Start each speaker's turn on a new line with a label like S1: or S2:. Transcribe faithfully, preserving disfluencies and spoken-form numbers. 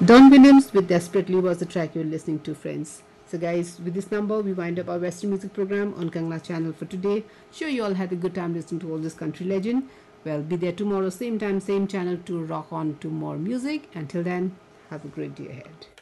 S1: Don Williams with Desperately was the track you're listening to, friends. So guys, with this number, we wind up our Western music program on Kangla channel for today. Sure you all had a good time listening to all this country legend. Well, be there tomorrow, same time, same channel to rock on to more music. Until then, have a great day ahead.